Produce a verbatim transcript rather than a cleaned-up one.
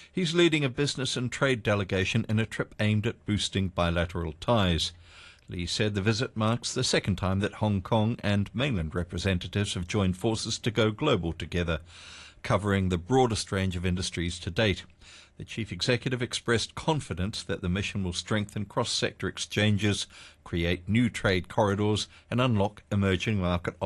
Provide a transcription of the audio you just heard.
He's leading a business and trade delegation in a trip aimed at boosting bilateral ties. Lee said the visit marks the second time that Hong Kong and mainland representatives have joined forces to go global together, covering the broadest range of industries to date. The chief executive expressed confidence that the mission will strengthen cross-sector exchanges, create new trade corridors and unlock emerging market opportunities.